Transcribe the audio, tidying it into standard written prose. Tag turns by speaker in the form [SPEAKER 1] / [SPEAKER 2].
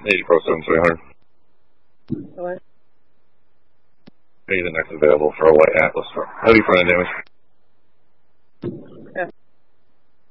[SPEAKER 1] 80 Pro 7300.
[SPEAKER 2] Alright.
[SPEAKER 1] Pay the next available for a white Atlas for heavy front end damage.